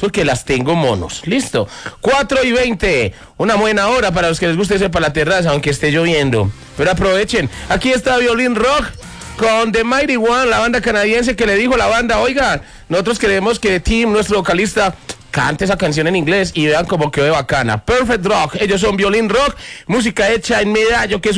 porque las tengo monos. Listo. 4:20. Una buena hora para los que les guste irse para la terraza, aunque esté lloviendo. Pero aprovechen. Aquí está Violín Rock con The Mighty One, la banda canadiense que le dijo a la banda, oigan, nosotros queremos que Tim, nuestro vocalista, cante esa canción en inglés y vean como quedó bacana. Perfect Rock. Ellos son Violín Rock, música hecha en Medallo, que es